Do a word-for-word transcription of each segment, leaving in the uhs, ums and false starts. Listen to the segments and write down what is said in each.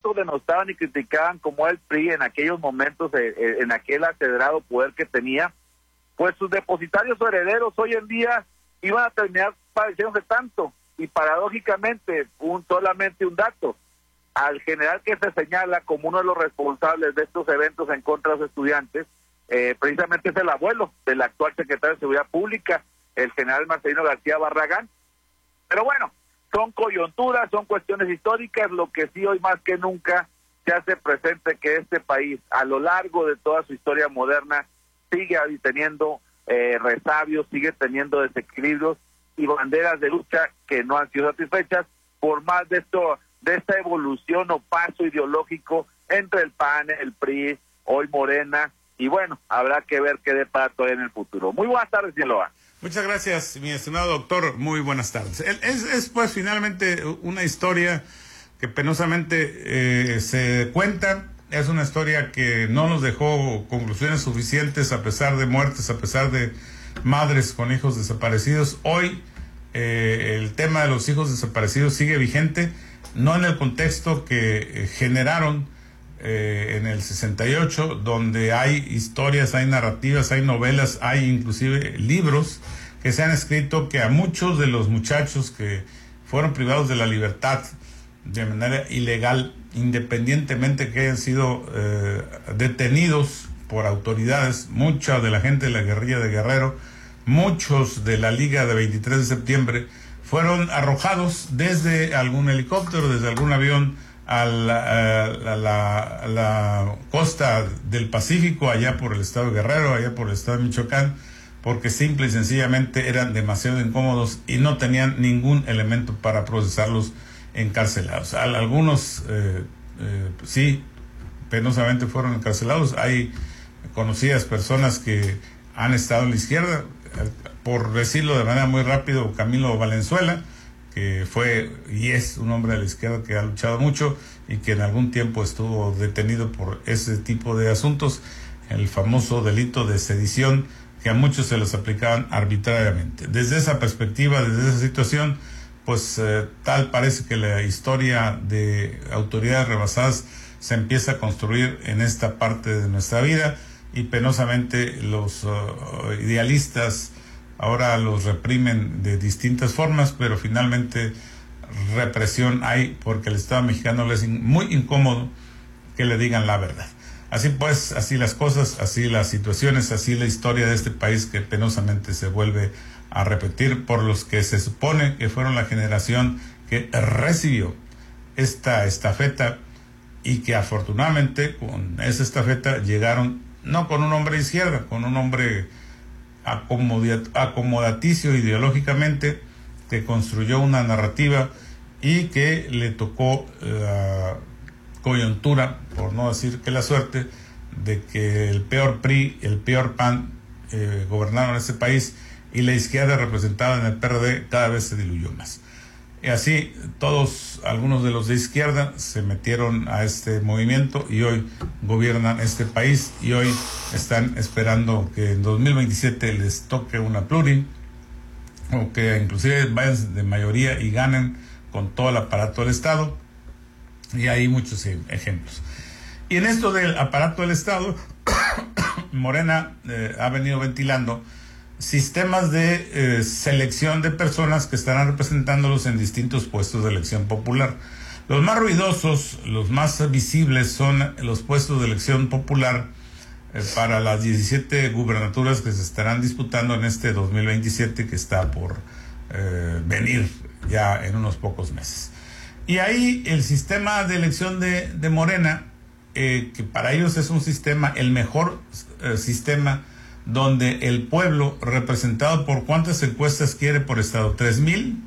tanto denostaban y criticaban como el P R I en aquellos momentos, eh, eh, en aquel acelerado poder que tenía, pues sus depositarios o herederos hoy en día iban a terminar padeciéndose tanto. Y paradójicamente, un solamente un dato, al general que se señala como uno de los responsables de estos eventos en contra de los estudiantes, eh, precisamente es el abuelo del actual secretario de Seguridad Pública, el general Marcelino García Barragán. Pero bueno, son coyunturas, son cuestiones históricas, lo que sí hoy más que nunca se hace presente que este país, a lo largo de toda su historia moderna, sigue teniendo eh, resabios, sigue teniendo desequilibrios y banderas de lucha que no han sido satisfechas por más de esto, de esta evolución o paso ideológico entre el P A N, el P R I, hoy Morena, y bueno, habrá que ver qué depara todavía en el futuro. Muy buenas tardes, Sinaloa. Muchas gracias, mi estimado doctor, muy buenas tardes. Es, es pues finalmente una historia que penosamente eh, se cuenta, es una historia que no nos dejó conclusiones suficientes a pesar de muertes, a pesar de madres con hijos desaparecidos. Hoy eh, el tema de los hijos desaparecidos sigue vigente, no en el contexto que eh, generaron eh, en el sesenta y ocho, donde hay historias, hay narrativas, hay novelas, hay inclusive libros que se han escrito que a muchos de los muchachos que fueron privados de la libertad de manera ilegal, independientemente que hayan sido eh, detenidos por autoridades, mucha de la gente de la guerrilla de Guerrero, muchos de la Liga de veintitrés de septiembre, fueron arrojados desde algún helicóptero, desde algún avión a la, a la, a la costa del Pacífico, allá por el estado de Guerrero, allá por el estado de Michoacán, porque simple y sencillamente eran demasiado incómodos y no tenían ningún elemento para procesarlos encarcelados. Algunos eh, eh, sí, penosamente fueron encarcelados. Hay conocidas personas que han estado en la izquierda, por decirlo de manera muy rápido, Camilo Valenzuela, que fue y es un hombre de la izquierda que ha luchado mucho y que en algún tiempo estuvo detenido por ese tipo de asuntos, el famoso delito de sedición, que a muchos se les aplicaban arbitrariamente. Desde esa perspectiva, desde esa situación, pues eh, tal parece que la historia de autoridades rebasadas se empieza a construir en esta parte de nuestra vida, y penosamente los uh, idealistas ahora los reprimen de distintas formas, pero finalmente represión hay, porque el Estado mexicano le es muy incómodo que le digan la verdad. Así pues, así las cosas, así las situaciones, así la historia de este país que penosamente se vuelve a repetir por los que se supone que fueron la generación que recibió esta estafeta y que afortunadamente con esa estafeta llegaron no con un hombre de izquierda, con un hombre acomodaticio ideológicamente, que construyó una narrativa y que le tocó la coyuntura, por no decir que la suerte, de que el peor P R I, el peor P A N eh, gobernaron ese país, y la izquierda representada en el P R D cada vez se diluyó más. Y así todos, algunos de los de izquierda se metieron a este movimiento y hoy gobiernan este país, y hoy están esperando que en dos mil veintisiete les toque una pluri, o que inclusive vayan de mayoría y ganen con todo el aparato del Estado, y hay muchos ejemplos. Y en esto del aparato del Estado, Morena eh, ha venido ventilando sistemas de eh, selección de personas que estarán representándolos en distintos puestos de elección popular. Los más ruidosos, los más visibles son los puestos de elección popular eh, para las diecisiete gubernaturas que se estarán disputando en este dos mil veintisiete, que está por eh, venir ya en unos pocos meses. Y ahí el sistema de elección de, de Morena, eh, que para ellos es un sistema, el mejor eh, sistema, donde el pueblo, representado por cuántas encuestas quiere por estado, tres mil,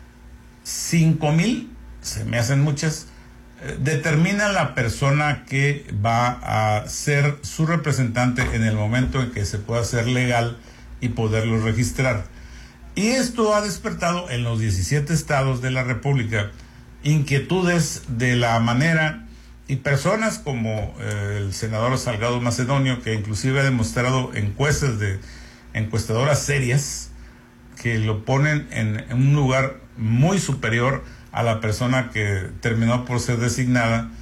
cinco mil, se me hacen muchas, eh, determina la persona que va a ser su representante en el momento en que se pueda hacer legal y poderlo registrar. Y esto ha despertado en los diecisiete estados de la República inquietudes de la manera, y personas como eh, el senador Salgado Macedonio, que inclusive ha demostrado encuestas de encuestadoras serias que lo ponen en, en un lugar muy superior a la persona que terminó por ser designada